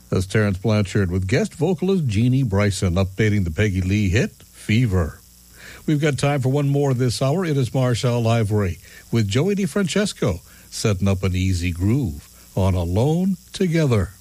That's Terrence Blanchard with guest vocalist Jeannie Bryson updating the Peggy Lee hit, Fever. We've got time for one more this hour. It is Marshall Livery with Joey DeFrancesco setting up an easy groove on Alone Together.